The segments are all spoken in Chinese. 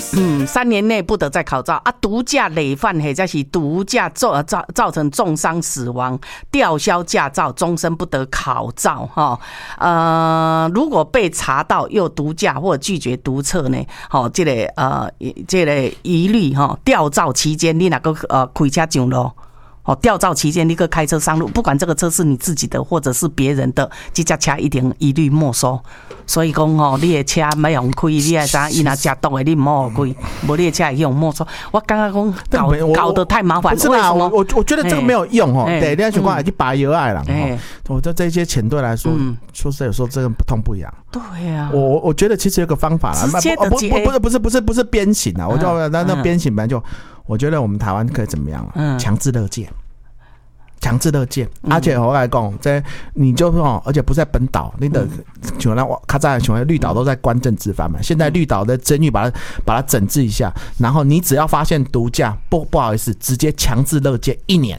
3年内不得再考照啊！毒驾累犯或者是毒驾造成重伤死亡，吊销驾照，终身不得考照哈。如果被查到又毒驾或拒绝毒测呢，这个一律吊照期间你哪个开车上路。吊照期间，你个开车上路，不管这个车是你自己的或者是别人的，这架车一律没收。所以讲你的车没用开，你也知伊若吃毒的，你唔好开，无你的车会用没收。我刚刚讲搞得太麻烦， 不是啦，我觉得这个没有用对，你要想讲去拔油爱啦我觉得这些钱对来说，说实在有时候这个不痛不痒。 对呀， 我觉得其实有个方法啦，不是鞭刑啊，我就那鞭刑本来就。我觉得我们台湾可以怎么样啊？强制勒戒，而且我来讲，这你就而且不在本岛，你的像那卡在像绿岛都在关政治犯嘛，现在绿岛的监狱把它整治一下，然后你只要发现毒驾，不好意思，直接强制勒戒1年。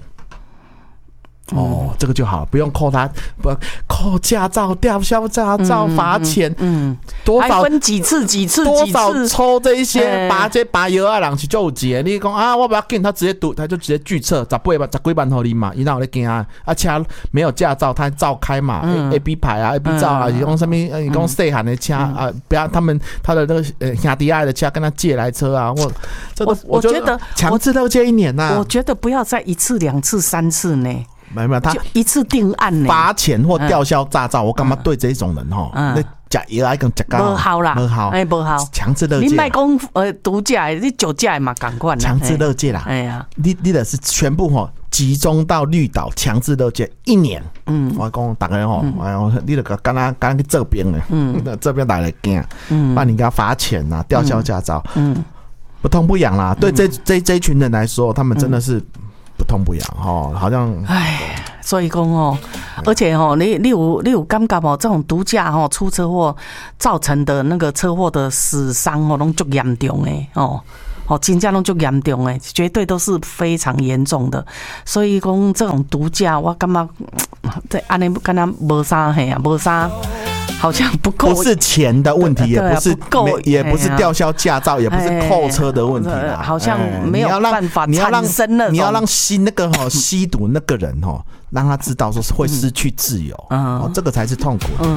这个就好，不用扣他，不扣驾照、吊销驾照、罚钱，多少还分几次， 多少抽这一些，拔油啊，人去就有钱。你讲啊，我不要给他直接读，他就直接拒测，10几万给你嘛，伊哪有在惊啊？车没有驾照，他照开嘛，AB 牌啊 ，AB 照啊，用什么？你讲细汉的车啊，不要他的那个兄弟爱的车跟他借来车啊，我觉得强制勒戒1年呐。 我觉得不要再1次、2次、3次呢。 没有，他一次定案呢， 罚钱或吊销驾照，我干嘛对这种人那食药来跟食高不好啦，不好， 强制勒戒。 你卖讲毒驾，你酒驾嘛，赶快强制勒戒啦。 哎呀， 你的是全部集中到绿岛强制勒戒1年。我讲大家你就刚刚去这边了，这边来了惊，把你给他罚钱呐，吊销驾照，不痛不痒啦。对这一群人来说，他们真的是。不痛不痒好像所以讲而且你有感觉这种毒驾出车祸造成的那个车祸的死伤都很严重的真的都很严重的，绝对都是非常严重的。所以讲这种毒驾，我感觉这安尼跟他没啥没啥。好像不够， 不是钱的问题，也不是吊销驾照，也不是扣车的问题啦。 好像没有办法产生了。 你要让吸毒那个人让他知道说会失去自由，这个才是痛苦的。